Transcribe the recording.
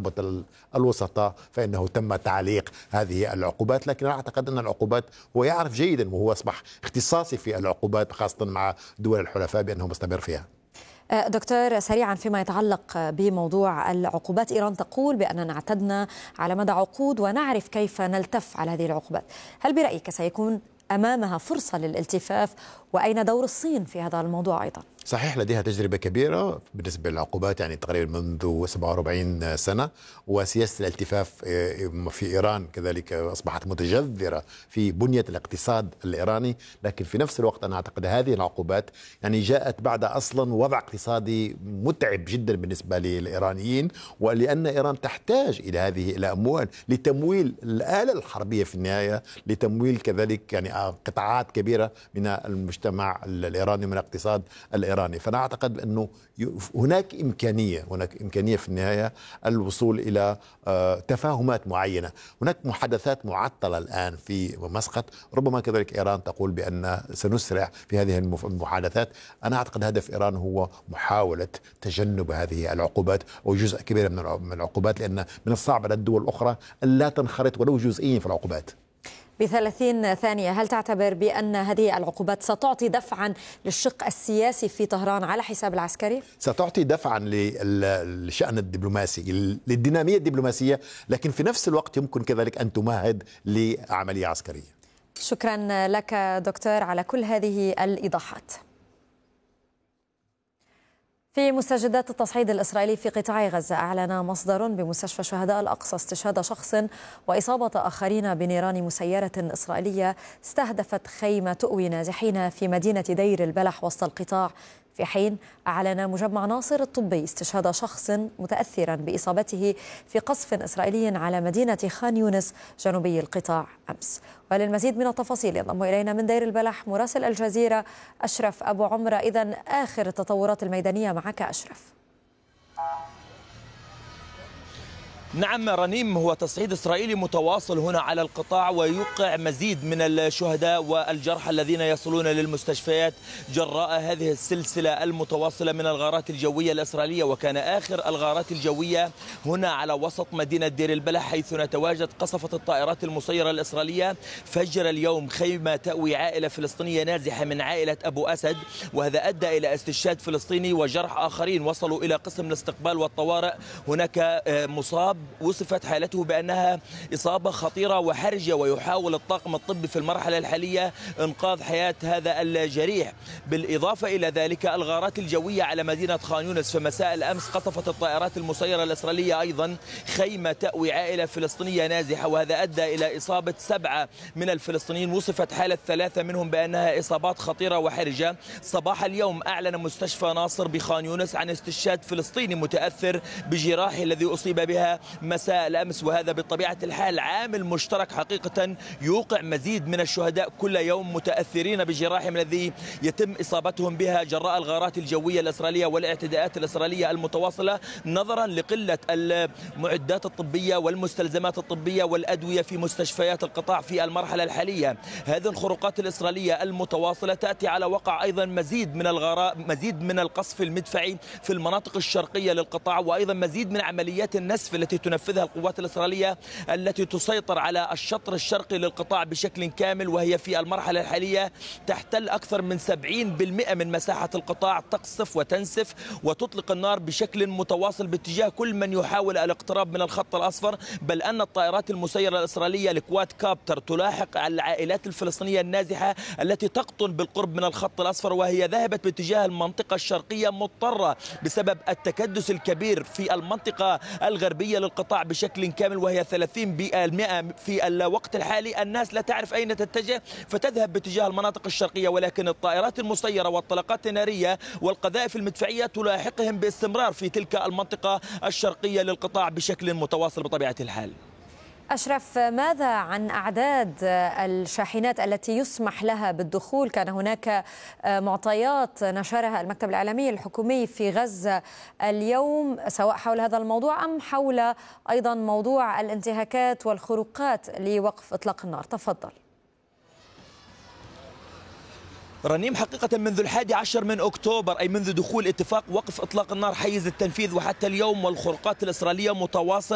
العقوبة الوسطى فإنه تم تعليق هذه العقوبات. لكن أنا أعتقد أن العقوبات هو يعرف جيدا، وهو أصبح اختصاصي في العقوبات خاصة مع دول الحلفاء بأنه مستمر فيها. دكتور، سريعا فيما يتعلق بموضوع العقوبات، إيران تقول بأننا اعتدنا على مدى عقود ونعرف كيف نلتف على هذه العقوبات. هل برأيك سيكون أمامها فرصة للالتفاف؟ وأين دور الصين في هذا الموضوع أيضا؟ صحيح لديها تجربة كبيرة بالنسبة للعقوبات، يعني تقريبا منذ 47 سنة، وسياسة الالتفاف في إيران كذلك أصبحت متجذرة في بنية الاقتصاد الإيراني. لكن في نفس الوقت أنا أعتقد هذه العقوبات يعني جاءت بعد أصلا وضع اقتصادي متعب جدا بالنسبة للإيرانيين، ولأن إيران تحتاج إلى هذه الأموال لتمويل الآلة الحربية في النهاية، لتمويل كذلك يعني قطاعات كبيرة من المجتمع الإيراني، من الاقتصاد الإيراني. فأنا أعتقد أنه هناك إمكانية في النهاية الوصول إلى تفاهمات معينة. هناك محادثات معطلة الآن في مسقط، ربما كذلك إيران تقول بأن سنسرع في هذه المحادثات. أنا أعتقد هدف إيران هو محاولة تجنب هذه العقوبات أو جزء كبير من العقوبات، لأن من الصعب على الدول الأخرى أن لا تنخرط ولو جزئيا في العقوبات. ب30 ثانية، هل تعتبر بأن هذه العقوبات ستعطي دفعا للشق السياسي في طهران على حساب العسكري؟ ستعطي دفعا للشأن الدبلوماسي، للدينامية الدبلوماسية، لكن في نفس الوقت يمكن كذلك أن تمهد لعملية عسكرية. شكرا لك دكتور على كل هذه الإيضاحات. في مستجدات التصعيد الإسرائيلي في قطاع غزة، أعلن مصدر بمستشفى شهداء الأقصى استشهاد شخص وإصابة آخرين بنيران مسيرة إسرائيلية استهدفت خيمة تؤوي نازحين في مدينة دير البلح وسط القطاع، في حين أعلن مجمع ناصر الطبي استشهاد شخص متأثرا بإصابته في قصف إسرائيلي على مدينة خان يونس جنوبي القطاع أمس. وللمزيد من التفاصيل ينضم إلينا من دير البلح مراسل الجزيرة أشرف أبو عمرة. إذن آخر التطورات الميدانية معك أشرف. نعم رنيم، هو تصعيد إسرائيلي متواصل هنا على القطاع، ويوقع مزيد من الشهداء والجرحى الذين يصلون للمستشفيات جراء هذه السلسلة المتواصلة من الغارات الجوية الإسرائيلية. وكان آخر الغارات الجوية هنا على وسط مدينة دير البلح، حيث نتواجد قصفت الطائرات المسيرة الإسرائيلية فجر اليوم خيمة تأوي عائلة فلسطينية نازحة من عائلة أبو أسد، وهذا أدى إلى استشهاد فلسطيني وجرح آخرين. وصلوا إلى قسم الاستقبال والطوارئ، هناك مصاب وصفت حالته بأنها إصابة خطيرة وحرجة، ويحاول الطاقم الطبي في المرحلة الحالية إنقاذ حياة هذا الجريح. بالإضافة إلى ذلك الغارات الجوية على مدينة خان يونس، فمساء الأمس قصفت الطائرات المسيرة الإسرائيلية أيضا خيمة تأوي عائلة فلسطينية نازحة، وهذا أدى إلى إصابة 7 من الفلسطينيين. وصفت حالة 3 منهم بأنها إصابات خطيرة وحرجة. صباح اليوم أعلن مستشفى ناصر بخان يونس عن استشهاد فلسطيني متأثر بجراحه الذي أصيب بها مساء الأمس، وهذا بطبيعة الحال عامل مشترك حقيقة يوقع مزيد من الشهداء كل يوم متأثرين بجراحهم الذي يتم إصابتهم بها جراء الغارات الجوية الإسرائيلية والاعتداءات الإسرائيلية المتواصلة، نظرا لقلة المعدات الطبية والمستلزمات الطبية والأدوية في مستشفيات القطاع في المرحلة الحالية. هذه الخروقات الإسرائيلية المتواصلة تأتي على وقع أيضا مزيد من الغارات، مزيد من القصف المدفعي في المناطق الشرقية للقطاع، وأيضا مزيد من عمليات النسف التي تنفذها القوات الإسرائيلية التي تسيطر على الشطر الشرقي للقطاع بشكل كامل، وهي في المرحلة الحالية تحتل أكثر من 70% من مساحة القطاع، تقصف وتنسف وتطلق النار بشكل متواصل باتجاه كل من يحاول الاقتراب من الخط الأصفر. بل أن الطائرات المسيرة الإسرائيلية الكواد كابتر تلاحق على العائلات الفلسطينية النازحة التي تقطن بالقرب من الخط الأصفر، وهي ذهبت باتجاه المنطقة الشرقية مضطرة بسبب التكدس الكبير في المنطقة الغربية للقطاع بشكل كامل، وهي 30% في الوقت الحالي. الناس لا تعرف أين تتجه فتذهب باتجاه المناطق الشرقية، ولكن الطائرات المسيرة والطلقات النارية والقذائف المدفعية تلاحقهم باستمرار في تلك المنطقة الشرقية للقطاع بشكل متواصل بطبيعة الحال. أشرف، ماذا عن أعداد الشاحنات التي يسمح لها بالدخول؟ كان هناك معطيات نشرها المكتب الإعلامي الحكومي في غزة اليوم سواء حول هذا الموضوع أم حول أيضا موضوع الانتهاكات والخروقات لوقف إطلاق النار. تفضل. رنيم، حقيقة منذ 11 من أكتوبر، أي منذ دخول اتفاق وقف إطلاق النار حيز التنفيذ وحتى اليوم، والخروقات الإسرائيلية متواصلة